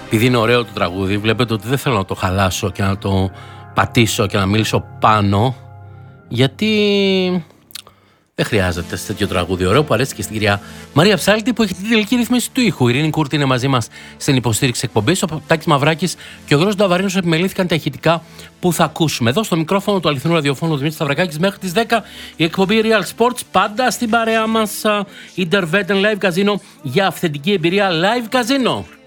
Επειδή είναι ωραίο το τραγούδι, βλέπετε ότι δεν θέλω να το χαλάσω και να το πατήσω και να μιλήσω πάνω, γιατί δεν χρειάζεται σε τέτοιο τραγούδι ωραίο που αρέσει και στην κυρία Μαρία Ψάλτη, που έχει την τελική ρύθμιση του ήχου. Η Ειρήνη Κούρτη είναι μαζί μας στην υποστήριξη εκπομπής. Ο Τάκης Μαυράκης και ο Γιώργος Νταβαρίνος επιμελήθηκαν τα ηχητικά που θα ακούσουμε. Εδώ στο μικρόφωνο του αληθινού ραδιοφώνου Δημήτρης Σταυρακάκης μέχρι τις 10 η εκπομπή Real Sports. Πάντα στην παρέα μας Interveten Live Casino για αυθεντική εμπειρία Live Casino.